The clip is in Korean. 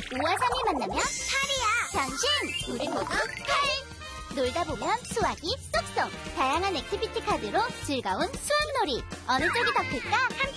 5와 3을 만나면 8이야. 당신, 우린 모두 8. 놀다 보면 수학이 쏙쏙. 다양한 액티비티 카드로 즐거운 수학놀이. 어느 쪽이 더 클까? 함께